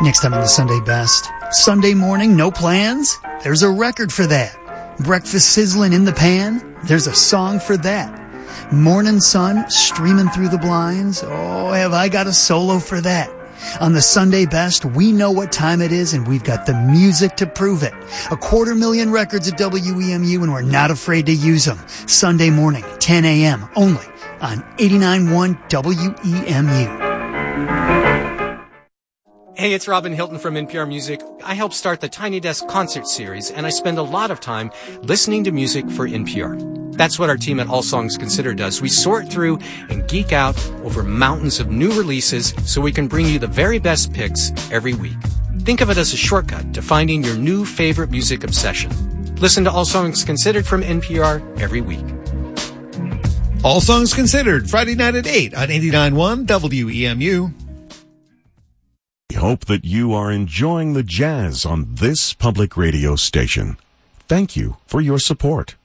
Next time on the Sunday Best. Sunday morning, no plans? There's a record for that. Breakfast sizzling in the pan? There's a song for that. Morning sun streaming through the blinds? Oh, have I got a solo for that. On the Sunday Best, we know what time it is, and we've got the music to prove it. 250,000 records at WEMU, and we're not afraid to use them. Sunday morning, 10 a.m., only on 89.1 WEMU. Hey, it's Robin Hilton from NPR Music. I help start the Tiny Desk concert series, and I spend a lot of time listening to music for NPR. That's what our team at All Songs Considered does. We sort through and geek out over mountains of new releases so we can bring you the very best picks every week. Think of it as a shortcut to finding your new favorite music obsession. Listen to All Songs Considered from NPR every week. All Songs Considered, Friday night at 8 on 89.1 WEMU. We hope that you are enjoying the jazz on this public radio station. Thank you for your support.